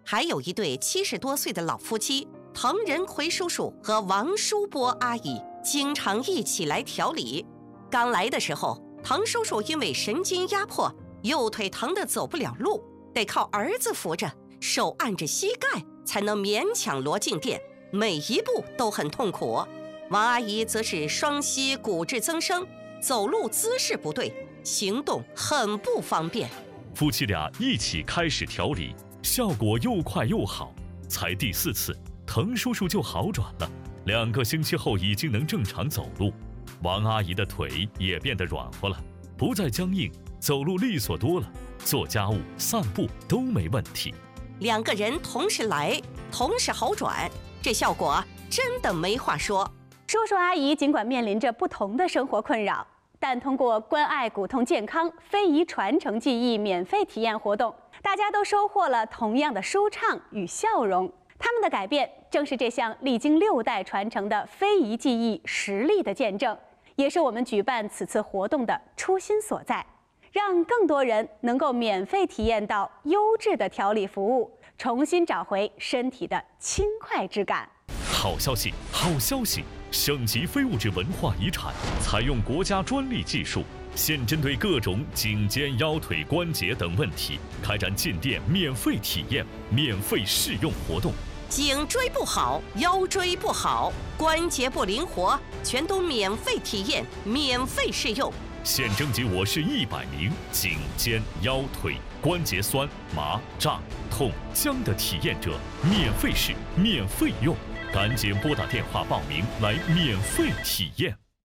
还有一对70多岁的老夫妻，滕仁奎叔叔和王淑波阿姨，经常一起来调理。刚来的时候，滕叔叔因为神经压迫，右腿疼得走不了路，得靠儿子扶着，手按着膝盖才能勉强挪进店，每一步都很痛苦。王阿姨则是双膝骨质增生，走路姿势不对，行动很不方便。 夫妻俩一起开始调理，效果又快又好。才第4次，滕叔叔就好转了，2个星期后已经能正常走路。王阿姨的腿也变得软和了，不再僵硬，走路利索多了，做家务、散步都没问题。 2个人同时来，同时好转，这效果真的没话说。 叔叔阿姨尽管面临着不同的生活困扰，但通过关爱骨痛健康非遗传承技艺免费体验活动，大家都收获了同样的舒畅与笑容。他们的改变正是这项历经6代传承的非遗技艺实力的见证，也是我们举办此次活动的初心所在，让更多人能够免费体验到优质的调理服务，重新找回身体的轻快之感。 好消息，好消息！省级非物质文化遗产采用国家专利技术，现针对各种颈肩、腰腿、关节等问题，开展进店免费体验、免费试用活动。 颈椎不好，腰椎不好，关节不灵活，全都免费体验、免费试用。 现征集我市100名颈肩、腰腿、关节酸、麻、胀、痛、僵的体验者，免费试、免费用。赶紧拨打电话报名来免费体验。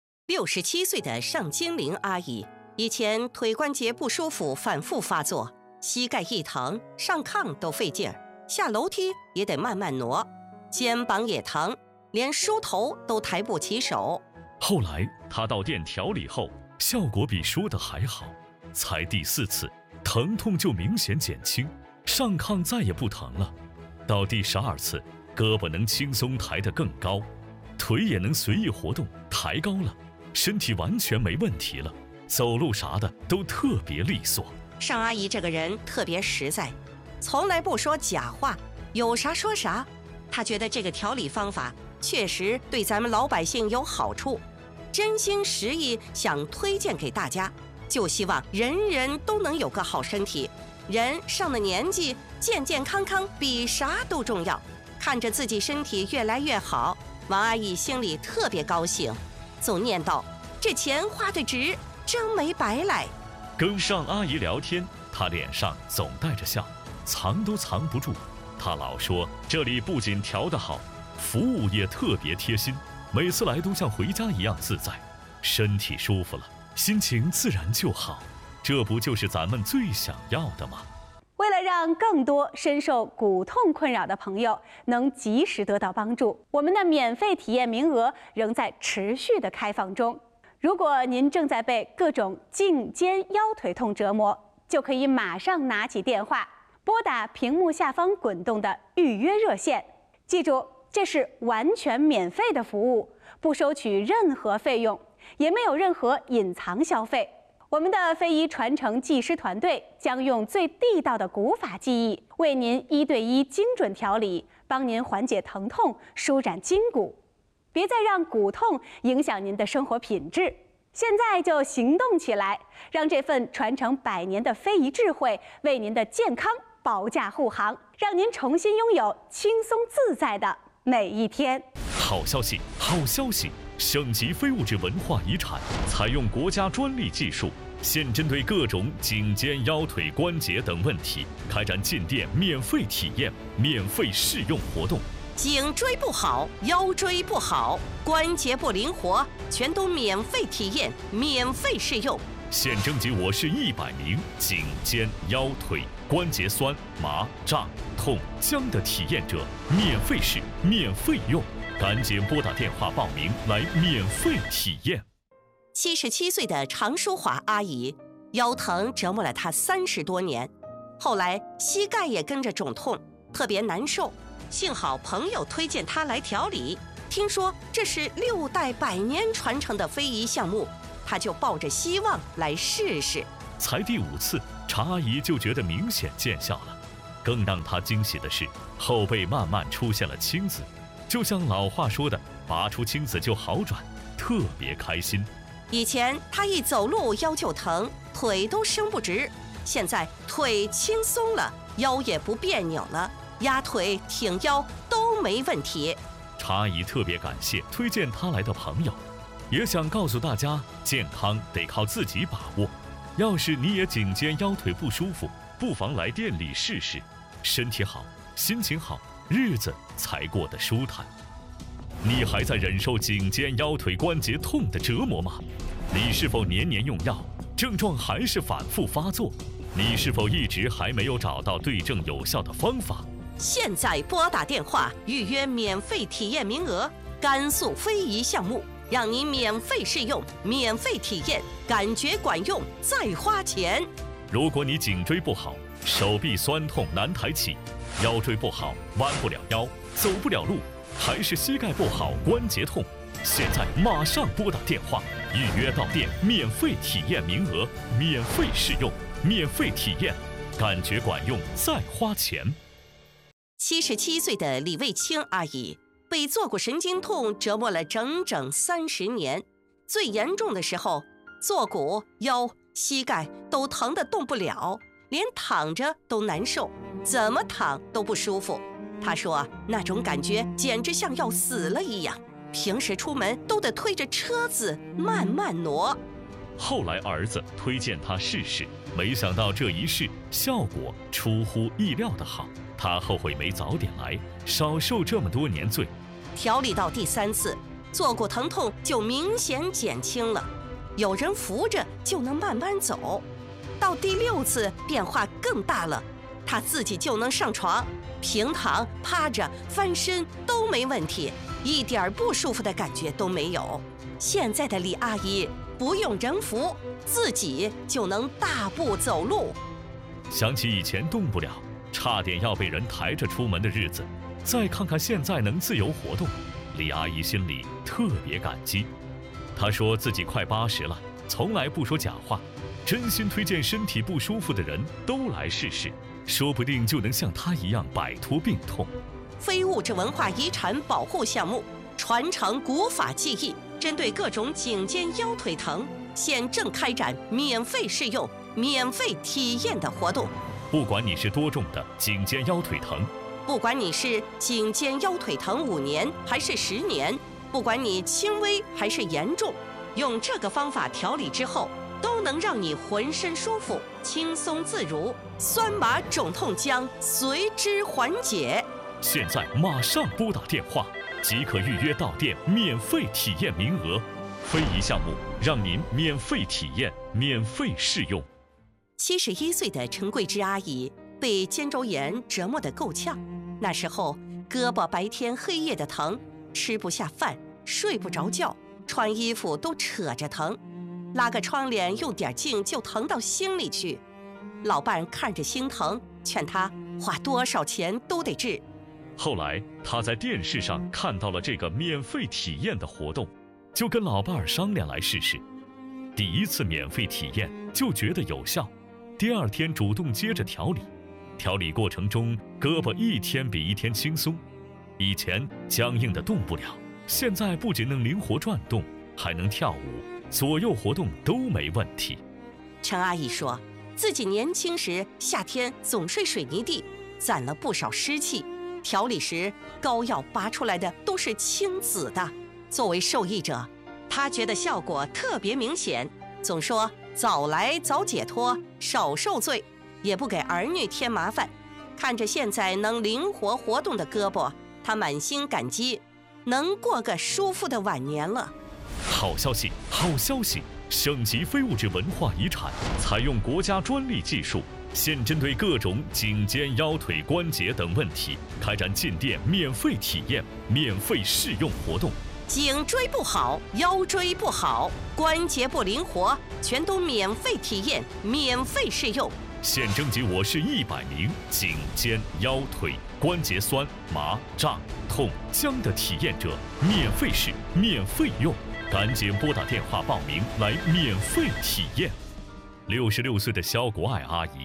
67岁的尚金玲阿姨，以前腿关节不舒服反复发作，膝盖一疼，上炕都费劲儿，下楼梯也得慢慢挪，肩膀也疼，连梳头都抬不起手。 后来她到店调理后，效果比说的还好，才第4次，疼痛就明显减轻，上炕再也不疼了。到第12次，胳膊能轻松抬得更高，腿也能随意活动，抬高了，身体完全没问题了，走路啥的都特别利索。 尚阿姨这个人特别实在，从来不说假话，有啥说啥。她觉得这个调理方法确实对咱们老百姓有好处，真心实意想推荐给大家，就希望人人都能有个好身体。人上了年纪，健健康康比啥都重要。看着自己身体越来越好，王阿姨心里特别高兴，总念叨：这钱花得值，真没白来。 跟尚阿姨聊天，她脸上总带着笑，藏都藏不住。她老说这里不仅调得好，服务也特别贴心，每次来都像回家一样自在。身体舒服了，心情自然就好，这不就是咱们最想要的吗？ 为了让更多深受骨痛困扰的朋友能及时得到帮助，我们的免费体验名额仍在持续的开放中。如果您正在被各种颈肩腰腿痛折磨，就可以马上拿起电话，拨打屏幕下方滚动的预约热线。记住，这是完全免费的服务，不收取任何费用，也没有任何隐藏消费。我们的非遗传承技师团队将用最地道的古法技艺，为您1对1精准调理，帮您缓解疼痛，舒展筋骨。别再让骨痛影响您的生活品质，现在就行动起来，让这份传承100年的非遗智慧为您的健康保驾护航，让您重新拥有轻松自在的每一天。 好消息，好消息！省级非物质文化遗产采用国家专利技术，现针对各种颈肩、腰腿、关节等问题，开展进店免费体验、免费试用活动。 颈椎不好，腰椎不好，关节不灵活，全都免费体验、免费试用。 现征集我市100名颈肩、腰腿、关节酸、麻、胀、痛、僵的体验者，免费试、免费用。赶紧拨打电话报名来免费体验。 77岁的常淑华阿姨，腰疼折磨了她30多年，后来膝盖也跟着肿痛，特别难受。幸好朋友推荐她来调理，听说这是6代100年传承的非遗项目，她就抱着希望来试试。 才第5次，常阿姨就觉得明显见效了。 更让他惊喜的是，后背慢慢出现了青紫，就像老话说的，拔出青紫就好转，特别开心。 以前他一走路腰就疼，腿都伸不直，现在腿轻松了，腰也不别扭了，压腿挺腰都没问题。 陈阿姨特别感谢推荐她来的朋友，也想告诉大家，健康得靠自己把握。要是你也颈肩腰腿不舒服，不妨来店里试试，身体好，心情好，日子才过得舒坦。你还在忍受颈肩腰腿关节痛的折磨吗？你是否年年用药，症状还是反复发作？你是否一直还没有找到对症有效的方法？ 现在拨打电话预约免费体验名额，甘肃非遗项目，让你免费试用，免费体验，感觉管用再花钱。 如果你颈椎不好，手臂酸痛难抬起，腰椎不好弯不了腰，走不了路，还是膝盖不好关节痛，现在马上拨打电话预约到店，免费体验名额，免费试用，免费体验，感觉管用再花钱。 77岁的李卫清阿姨被坐骨神经痛折磨了整整30年，最严重的时候，坐骨、腰、膝盖都疼得动不了，连躺着都难受，怎么躺都不舒服。她说那种感觉简直像要死了一样，平时出门都得推着车子慢慢挪。 后来儿子推荐她试试，没想到这一试效果出乎意料的好，她后悔没早点来，少受这么多年罪。 调理到第3次，坐骨疼痛就明显减轻了，有人扶着就能慢慢走。到第6次变化更大了，她自己就能上床，平躺、趴着、翻身都没问题，一点不舒服的感觉都没有。现在的李阿姨不用人扶，自己就能大步走路。 想起以前动不了，差点要被人抬着出门的日子，再看看现在能自由活动，李阿姨心里特别感激。她说自己快80了，从来不说假话，真心推荐身体不舒服的人都来试试，说不定就能像她一样摆脱病痛。 非物质文化遗产保护项目，传承古法技艺，针对各种颈肩腰腿疼，现正开展免费试用、免费体验的活动。 不管你是多重的颈肩腰腿疼， 不管你是颈肩腰腿疼5年还是10年，不管你轻微还是严重，用这个方法调理之后，都能让你浑身舒服、轻松自如，酸麻肿痛将随之缓解。 现在马上拨打电话，即可预约到店，免费体验名额。非遗项目让您免费体验，免费试用。 71岁的陈桂芝阿姨被肩周炎折磨得够呛，那时候胳膊白天黑夜的疼，吃不下饭，睡不着觉，穿衣服都扯着疼，拉个窗帘用点劲就疼到心里去。老伴看着心疼，劝她花多少钱都得治。 后来他在电视上看到了这个免费体验的活动，就跟老伴儿商量来试试。第1次免费体验就觉得有效，第2天主动接着调理。调理过程中，胳膊一天比一天轻松，以前僵硬的动不了，现在不仅能灵活转动，还能跳舞，左右活动都没问题。 陈阿姨说自己年轻时夏天总睡水泥地，攒了不少湿气，调理时膏药拔出来的都是青紫的。作为受益者，她觉得效果特别明显，总说早来早解脱，少受罪，也不给儿女添麻烦。看着现在能灵活活动的胳膊，她满心感激，能过个舒服的晚年了。 好消息，好消息！省级非物质文化遗产，采用国家专利技术，现针对各种颈肩腰腿关节等问题，开展进店免费体验、免费试用活动。 颈椎不好，腰椎不好，关节不灵活，全都免费体验、免费试用。 现征集我市100名颈肩腰腿关节酸麻胀痛僵的体验者，免费试、免费用。赶紧拨打电话报名来免费体验。66岁的肖国爱阿姨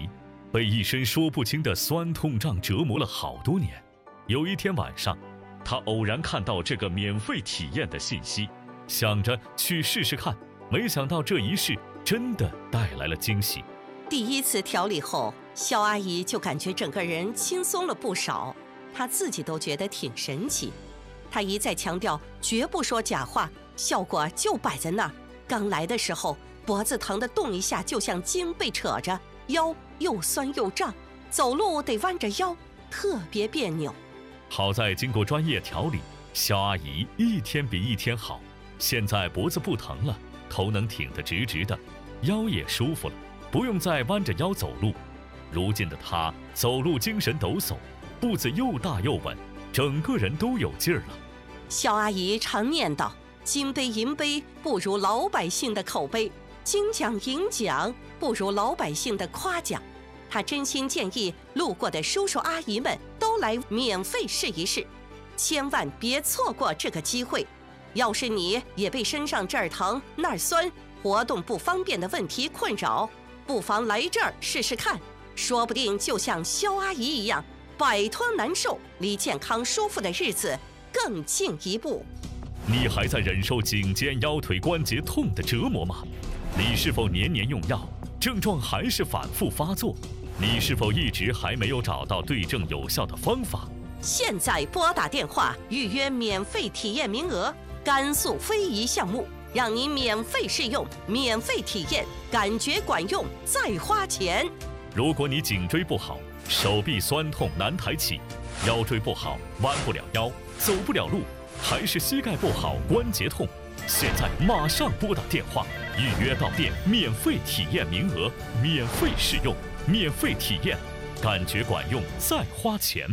被一身说不清的酸痛胀折磨了好多年。有一天晚上，他偶然看到这个免费体验的信息，想着去试试看，没想到这一试真的带来了惊喜。 第一次调理后，肖阿姨就感觉整个人轻松了不少，她自己都觉得挺神奇。她一再强调绝不说假话，效果就摆在那儿。刚来的时候，脖子疼得动一下就像筋被扯着，腰又酸又胀，走路得弯着腰，特别别扭。 好在经过专业调理，肖阿姨一天比一天好，现在脖子不疼了，头能挺得直直的，腰也舒服了，不用再弯着腰走路。如今的她走路精神抖擞，步子又大又稳，整个人都有劲儿了。 肖阿姨常念叨：金杯银杯不如老百姓的口碑，金奖银奖不如老百姓的夸奖。她真心建议路过的叔叔阿姨们都来免费试一试，千万别错过这个机会。要是你也被身上这儿疼那儿酸、活动不方便的问题困扰，不妨来这儿试试看，说不定就像肖阿姨一样，摆脱难受，离健康舒服的日子更进一步。 你还在忍受颈肩腰腿关节痛的折磨吗？你是否年年用药，症状还是反复发作？你是否一直还没有找到对症有效的方法？ 现在拨打电话预约免费体验名额，甘肃非遗项目，让你免费试用、免费体验，感觉管用再花钱。 如果你颈椎不好，手臂酸痛难抬起，腰椎不好弯不了腰，走不了路，还是膝盖不好关节痛，现在马上拨打电话预约到店，免费体验名额，免费试用，免费体验，感觉管用再花钱。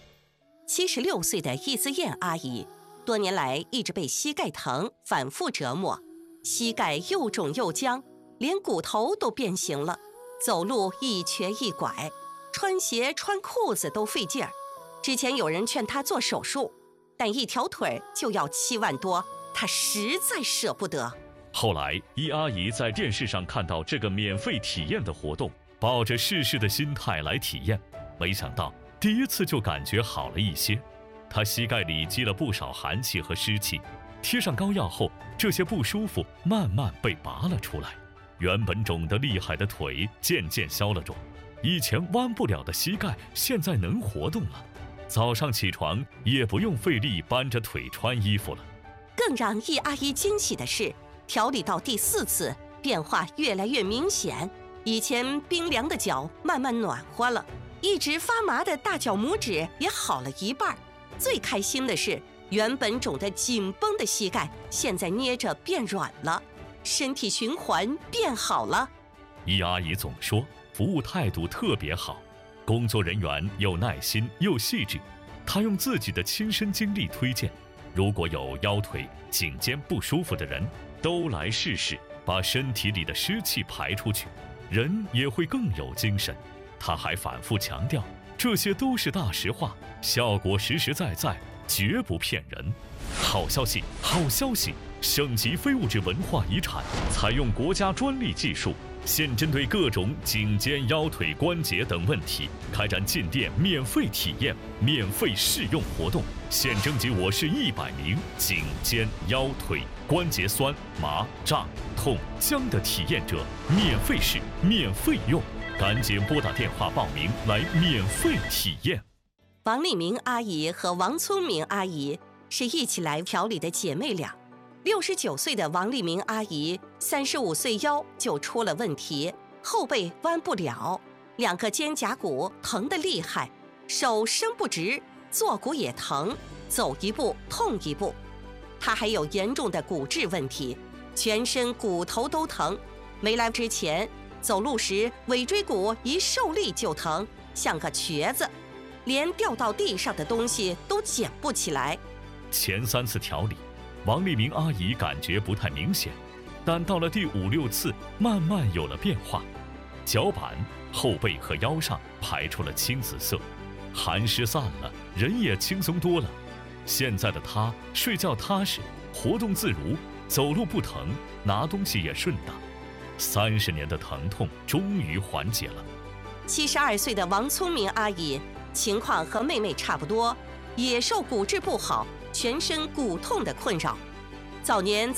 76岁的易思燕阿姨，多年来一直被膝盖疼反复折磨，膝盖又肿又僵，连骨头都变形了，走路一瘸一拐，穿鞋穿裤子都费劲儿。之前有人劝她做手术，但一条腿就要7万多，她实在舍不得。 后来易阿姨在电视上看到这个免费体验的活动，抱着试试的心态来体验，没想到第一次就感觉好了一些。她膝盖里积了不少寒气和湿气，贴上膏药后，这些不舒服慢慢被拔了出来，原本肿得厉害的腿渐渐消了肿，以前弯不了的膝盖现在能活动了，早上起床也不用费力搬着腿穿衣服了。 更让易阿姨惊喜的是，调理到第4次，变化越来越明显。以前冰凉的脚慢慢暖和了，一直发麻的大脚拇指也好了一半。最开心的是，原本肿得紧绷的膝盖现在捏着变软了，身体循环变好了。 易阿姨总说服务态度特别好，工作人员又耐心又细致。她用自己的亲身经历推荐，如果有腰腿、颈肩不舒服的人，都来试试，把身体里的湿气排出去，人也会更有精神。她还反复强调，这些都是大实话，效果实实在在，绝不骗人。好消息，好消息！省级非物质文化遗产采用国家专利技术，现针对各种颈肩、腰腿、关节等问题，开展进店免费体验、免费试用活动。现征集我市100名颈肩、腰腿、关节酸、麻、胀、痛、僵的体验者，免费试、免费用。赶紧拨打电话报名来免费体验。 王丽明阿姨和王聪明阿姨是一起来调理的姐妹俩。69岁的王丽明阿姨35岁腰就出了问题，后背弯不了，2个肩胛骨疼得厉害，手伸不直，坐骨也疼，走一步痛一步。她还有严重的骨质问题，全身骨头都疼。没来之前，走路时尾椎骨一受力就疼，像个瘸子，连掉到地上的东西都捡不起来。 前3次调理，王丽明阿姨感觉不太明显，但到了第5、6次，慢慢有了变化。脚板、后背和腰上排出了青紫色，寒湿散了，人也轻松多了。现在的她睡觉踏实，活动自如，走路不疼，拿东西也顺当。30年的疼痛终于缓解了。 72岁的王聪明阿姨情况和妹妹差不多，也受骨质不好、全身骨痛的困扰。早年